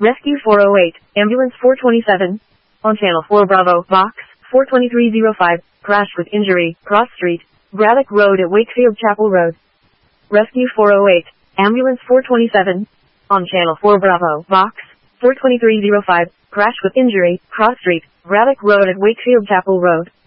Rescue 408, Ambulance 427. On Channel 4 Bravo, Box 42305, crash with injury, cross street, Braddock Road at Wakefield Chapel Road. Rescue 408, Ambulance 427. On Channel 4 Bravo, Box 42305, crash with injury, cross street, Braddock Road at Wakefield Chapel Road.